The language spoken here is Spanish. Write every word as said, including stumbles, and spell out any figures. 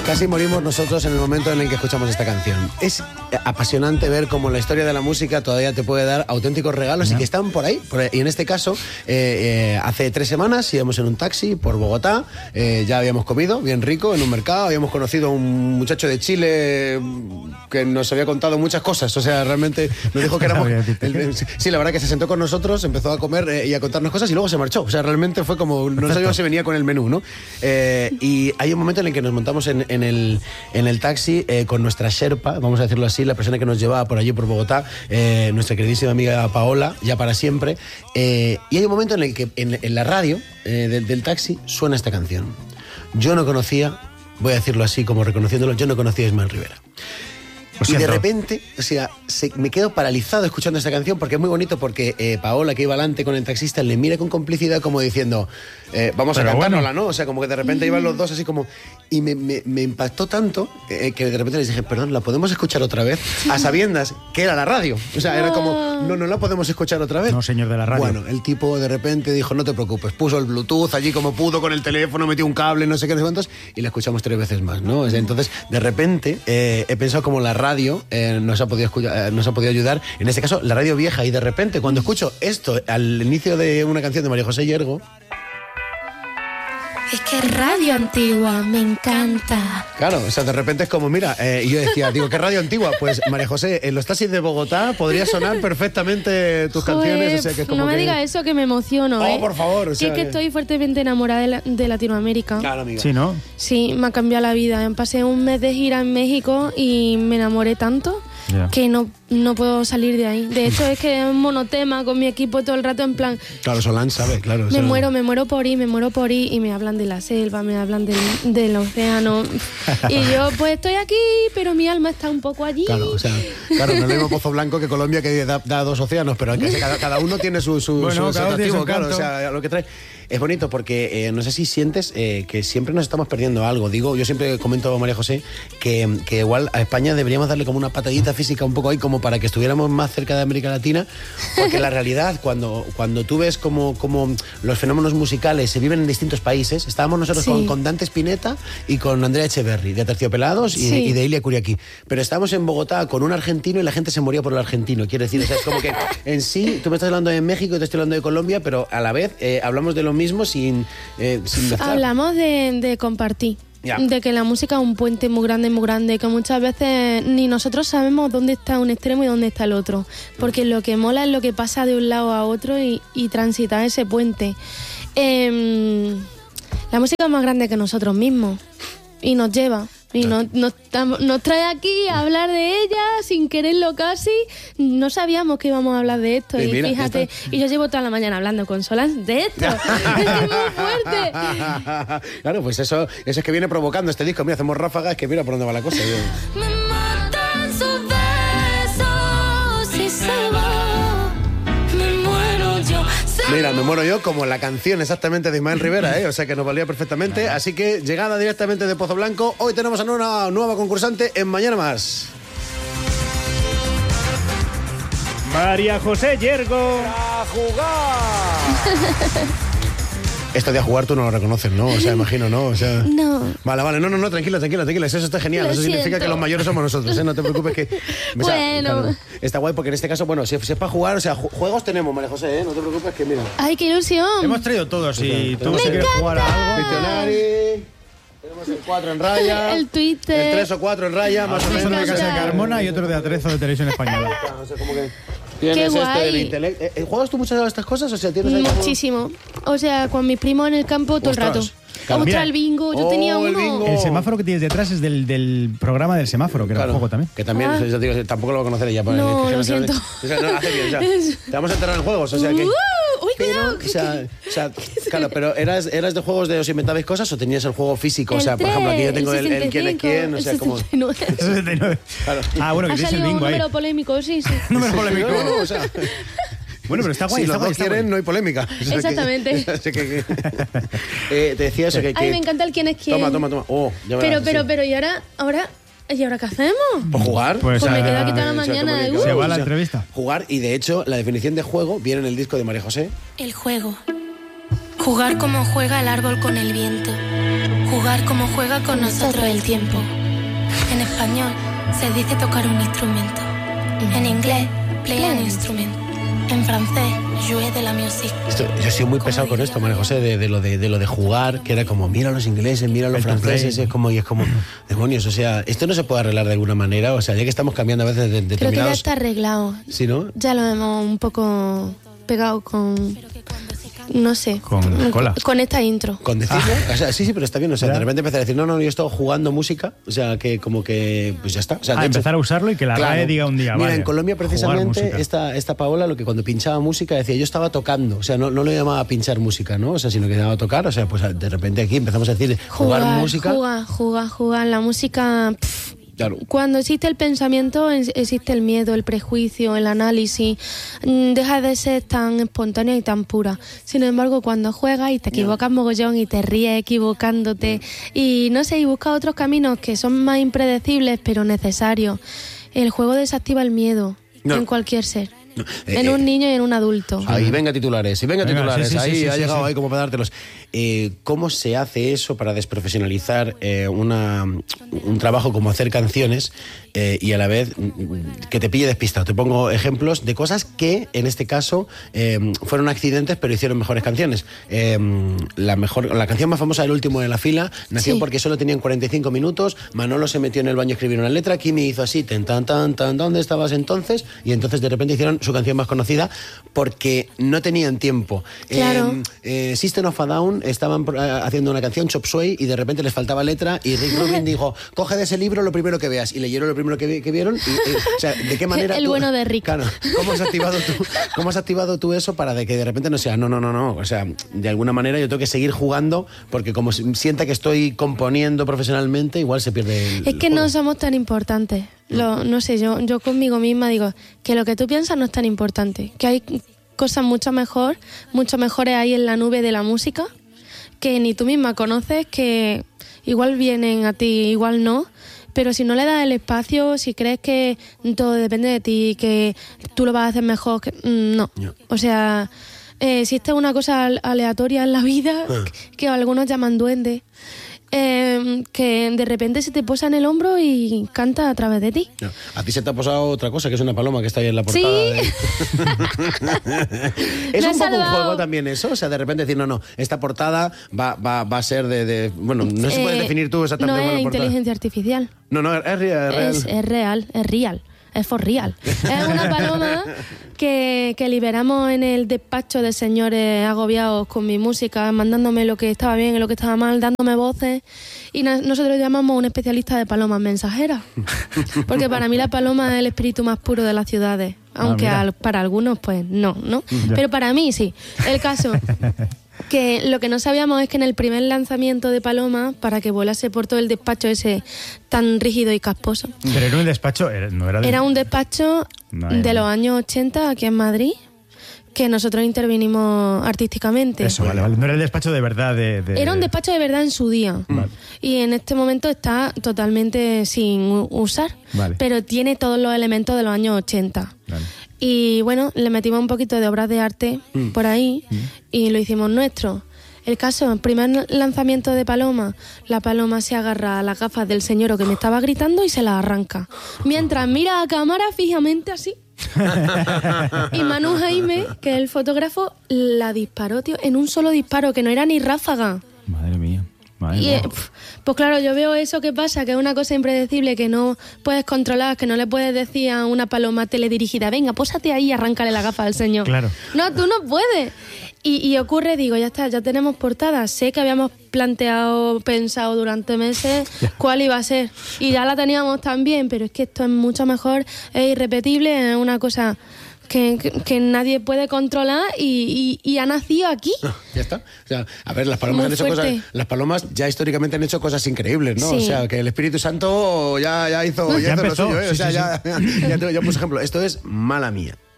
Casi morimos nosotros en el momento en el que escuchamos esta canción. Es apasionante ver cómo la historia de la música todavía te puede dar auténticos regalos ¿no? y que están por ahí. Por ahí. Y en este caso, eh, eh, hace tres semanas íbamos en un taxi por Bogotá, eh, ya habíamos comido bien rico en un mercado, habíamos conocido a un muchacho de Chile que nos había contado muchas cosas, o sea, realmente nos dijo que éramos... el, sí, la verdad que se sentó con nosotros, empezó a comer eh, y a contarnos cosas y luego se marchó. O sea, realmente fue como... No sabíamos si venía con el menú, ¿no? Eh, y hay un momento en el que nos montamos en, en, el, en el taxi eh, con nuestra Sherpa, vamos a decirlo así, la persona que nos llevaba por allí por Bogotá, eh, nuestra queridísima amiga Paola, ya para siempre. Eh, y hay un momento en el que en, en la radio eh, del, del taxi suena esta canción. Yo no conocía, voy a decirlo así como reconociéndolo, yo no conocía a Ismael Rivera. Y de repente, o sea, se, me quedo paralizado escuchando esta canción porque es muy bonito porque eh, Paola, que iba adelante con el taxista, le mira con complicidad como diciendo, eh, vamos Pero a cantárnosla, bueno. ¿no? O sea, como que de repente iban los dos así como... Y me, me, me impactó tanto eh, que de repente les dije, perdón, ¿la podemos escuchar otra vez? A sabiendas que era la radio. O sea, era como, no, no la podemos escuchar otra vez. No, señor de la radio. Bueno, el tipo de repente dijo, no te preocupes, puso el Bluetooth allí como pudo con el teléfono, metió un cable, no sé qué, no sé cuántos, y la escuchamos tres veces más, ¿no? O sea, entonces, de repente, eh, he pensado como la radio eh, nos, ha podido escuchar, eh, nos ha podido ayudar, en este caso, la radio vieja, y de repente, cuando escucho esto al inicio de una canción de María José Yergo... Es que radio antigua, me encanta. Claro, o sea, de repente es como, mira, eh, y yo decía, digo, ¿qué radio antigua? Pues, María José, en los taxis de Bogotá podría sonar perfectamente tus Joder, canciones. O sea, que es como no me que... digas eso, que me emociono, ¿eh? Oh, por favor. O sea, que es que estoy fuertemente enamorada de, la, de Latinoamérica. Claro, amiga. Sí, ¿no? Sí, me ha cambiado la vida. Pasé un mes de gira en México y me enamoré tanto yeah. que no, no puedo salir de ahí. De hecho, es que es un monotema con mi equipo todo el rato en plan... Claro, Solán sabe, claro. Me muero, me muero por ir, me muero por ir, y me hablan de la selva, me hablan del, del océano. Y yo, pues estoy aquí, pero mi alma está un poco allí. Claro, o sea, claro, no es lo mismo Pozo Blanco que Colombia, que da, da dos océanos, pero que cada, cada uno tiene su, su, bueno, su atractivo, claro, o sea, lo que trae. Es bonito porque eh, no sé si sientes eh, que siempre nos estamos perdiendo algo. Digo, yo siempre comento a María José que, que igual a España deberíamos darle como una patadita física un poco ahí como para que estuviéramos más cerca de América Latina, porque la realidad, cuando, cuando tú ves como, como los fenómenos musicales se viven en distintos países, estábamos nosotros sí. con, con Dante Spinetta y con Andrea Echeverri, de Aterciopelados y, sí. y de Ilia Kuriaki. Pero estábamos en Bogotá con un argentino y la gente se moría por el argentino. Quiero decir, o sea, es como que en sí, tú me estás hablando de México y te estoy hablando de Colombia, pero a la vez eh, hablamos de lo mismo sin, eh, sin mezclar. Hablamos de, de compartir. Ya. De que la música es un puente muy grande, muy grande, que muchas veces ni nosotros sabemos dónde está un extremo y dónde está el otro, porque lo que mola es lo que pasa de un lado a otro y, y transitar ese puente. Eh, la música es más grande que nosotros mismos y nos lleva. Y nos, nos, nos trae aquí a hablar de ella sin quererlo casi. No sabíamos que íbamos a hablar de esto. Y, y mira, fíjate, y yo llevo toda la mañana hablando con Solán de esto. Es que es muy fuerte. Claro, pues eso, eso es que viene provocando este disco. Mira, hacemos ráfagas, que mira por dónde va la cosa. Me matan sus besos y se va. Me muero yo. Mira, me muero yo como la canción exactamente de Ismael Rivera, ¿eh? O sea que nos valía perfectamente. Así que, llegada directamente de Pozo Blanco, hoy tenemos a una nueva concursante en Mañana Más. María José Yergo. ¡A jugar! Esto de a jugar tú no lo reconoces, ¿no? O sea, imagino, ¿no? O sea, no. Vale, vale, no, no, no, tranquila, tranquila, tranquila. Eso está genial. Lo Eso significa siento. que los mayores somos nosotros, ¿eh? No te preocupes que... O sea, bueno. Claro, está guay porque en este caso, bueno, si, si es para jugar, o sea, juegos tenemos, María José, ¿eh? No te preocupes que, mira... ¡Ay, qué ilusión! Hemos traído todos y tú si quieres encanta. jugar a algo... Pictionary... Tenemos el cuatro en raya. El Twitter. El tres o cuatro en raya, más o menos. Uno de Casa de Carmona y otro de Atrezo de Televisión Española. O sea, como que... Tienes Qué este guay. del intelecto. ¿Eh, ¿Juegas tú muchas de estas cosas? O sea, tienes ahí como... Muchísimo. O sea, con mis primos en el campo todo Ostras. el rato. Claro. Ostras, Mira. el bingo. Yo Oh, tenía el uno. bingo. El semáforo que tienes detrás es del, del programa del semáforo, que era Claro, un juego también. Que también, Ah. yo digo, tampoco lo voy a conocer ella. No, es que lo no sé dónde- siento. O sea, no, hace bien, o sea, te vamos a entrar en juegos, o sea que... Uh, uy, Pero, cuidado. o sea, o sea, claro, pero ¿eras, ¿eras de juegos de os inventabais cosas o tenías el juego físico? O El sea, por ejemplo, aquí yo tengo el, el quién es quién, o el sea, como... sesenta y nueve. sesenta y nueve. Claro. Ah, bueno, que Ha tienes el salido un bingo ahí. número polémico, sí, sí. Número polémico. No, no, o sea, Bueno, pero está guay, si está los guay, dos está quieren, guay. no hay polémica. O sea, Exactamente. que- o sea, que- que- eh, te decía eso, que... que- Ay, me encanta el quién es quién. Toma, toma, toma. Oh, ya verás, Pero, pero, sí. pero, ¿y ahora? ahora ¿Y ahora qué hacemos? ¿Por jugar? Pues, Pues me ah, quedo aquí toda la O sea, mañana. como que- uh. Se va a la o sea, entrevista. Jugar, y de hecho, la definición de juego viene en el disco de María José. El juego. Jugar como juega el árbol con el viento. Jugar como juega con nosotros el tiempo. En español se dice tocar un instrumento. En inglés, play an instrument. En francés, jouer de la musique. Esto, yo he sido muy pesado con esto, María José, de, de, lo de, de lo de jugar, que era como, mira a los ingleses, mira a los franceses, es como, y es como, demonios, o sea, esto no se puede arreglar de alguna manera, o sea, ya que estamos cambiando a veces de, de Creo determinados... que ya está arreglado. ¿Sí, no? Ya lo hemos un poco pegado con... No sé. Con cola. Con esta intro. Con decirlo, ah. o sea, sí, sí, pero está bien, o sea, ¿Ya? de repente empezar a decir, no, no, yo he estado jugando música, o sea, que como que, pues ya está. O sea, Ah, de empezar hecho, a usarlo y que la claro. RAE diga un día, Mira, vale, en Colombia jugar precisamente música. esta, esta Paola lo que cuando pinchaba música decía, yo estaba tocando, o sea, no, no lo llamaba pinchar música, ¿no? O sea, sino que llamaba tocar, o sea, pues de repente aquí empezamos a decir, jugar, Jugar, música. Jugar, jugar, jugar. La música... Pff, Claro. cuando existe el pensamiento, existe el miedo, el prejuicio, el análisis. Deja de ser tan espontánea y tan pura. Sin embargo, cuando juegas y te equivocas mogollón y te ríes equivocándote y no sé, y buscas otros caminos que son más impredecibles pero necesarios, el juego desactiva el miedo No. en cualquier ser. No, en eh, un niño y en un adulto. Ahí, venga titulares, y venga, Venga, titulares, sí, sí, ahí sí, sí, ha sí, llegado sí. ahí como para dártelos. Eh, ¿Cómo se hace eso para desprofesionalizar eh, una, un trabajo como hacer canciones eh, y a la vez mm, que te pille despistado? Te pongo ejemplos de cosas que en este caso eh, fueron accidentes pero hicieron mejores canciones. Eh, la, mejor, la canción más famosa del último de la fila nació Sí. porque solo tenían cuarenta y cinco minutos, Manolo se metió en el baño a escribir una letra, Kimi hizo así, tan, tan, tan, tan, ¿dónde estabas entonces? Y entonces de repente hicieron su canción más conocida porque no tenían tiempo. Claro. Eh, eh, System of a Down estaban eh, haciendo una canción, Chop Suey, y de repente les faltaba letra y Rick Rubin dijo, coge de ese libro lo primero que veas, y leyeron lo primero que, vi- que vieron y, eh, o sea, ¿de qué manera El tú- bueno de Rick. Claro, ¿cómo has activado tú, cómo has activado tú eso para de que de repente no sea, no, no, no, no, o sea, de alguna manera yo tengo que seguir jugando porque como si- sienta que estoy componiendo profesionalmente, igual se pierde el Es que el no juego. somos tan importantes. Lo, no sé, yo, yo conmigo misma digo que lo que tú piensas no es tan importante. Que hay cosas mucho mejor, mucho mejores ahí en la nube de la música que ni tú misma conoces, que igual vienen a ti, igual no. Pero si no le das el espacio, si crees que todo depende de ti, que tú lo vas a hacer mejor, que, mm, no. No. O sea, eh, existe una cosa al- aleatoria en la vida Ah. que, que algunos llaman duende. Eh, que de repente se te posa en el hombro y canta a través de ti. No. A ti se te ha posado otra cosa, que es una paloma que está ahí en la portada. Sí. de- es Me un ha poco un salvado. juego también eso, o sea, de repente decir, no, no, esta portada va, va, va a ser de, de- bueno, no se puede Eh, definir tú exactamente No cómo es la portada. inteligencia artificial. No, no, es, real. Es real. Es, es real, es real. Es for real. Es una paloma que, que liberamos en el despacho de señores agobiados con mi música, mandándome lo que estaba bien y lo que estaba mal, dándome voces. Y na- nosotros llamamos a un especialista de palomas mensajeras. Porque para mí la paloma es el espíritu más puro de las ciudades. Aunque mira. al- para algunos, pues no, ¿no? Ya. Pero para mí sí. El caso... que lo que no sabíamos es que en el primer lanzamiento de Paloma, para que volase por todo el despacho ese tan rígido y casposo, Pero era un despacho, era- no era de... era un despacho Madre de mía. los años ochenta aquí en Madrid, que nosotros intervinimos artísticamente. Eso, vale, vale. No era el despacho de verdad de... de- Era un despacho de verdad en su día. Vale. Y en este momento está totalmente sin u- usar. Vale. Pero tiene todos los elementos de los años ochenta. Vale. Y bueno, le metimos un poquito de obras de arte por ahí y lo hicimos nuestro. El caso, el primer lanzamiento de Paloma, la paloma se agarra a las gafas del señor que me estaba gritando y se las arranca. Mientras mira a cámara fijamente así. Y Manu Jaime, que es el fotógrafo, la disparó, tío, en un solo disparo, que no era ni ráfaga. Madre mía. Madre Y, mía. eh, pf, pues claro, yo veo eso que pasa, que es una cosa impredecible, que no puedes controlar, que no le puedes decir a una paloma teledirigida, venga, pósate ahí y arráncale la gafa al señor. Claro. No, tú no puedes. Y, y ocurre, digo, ya está, ya tenemos portada. Sé que habíamos planteado, pensado durante meses cuál iba a ser. Y ya la teníamos también, pero es que esto es mucho mejor, es irrepetible, es una cosa... Que, que, que nadie puede controlar y, y, y ha nacido aquí. Ya está. O sea, a ver, las palomas Muy han hecho fuerte. cosas. Las palomas ya históricamente han hecho cosas increíbles, ¿no? Sí. O sea, que el Espíritu Santo ya, ya hizo, ya Ya hizo empezó, lo suyo, ¿eh? sí, O sea, sí, ya, ya, ya te- yo, por ejemplo, esto es Mala Mía.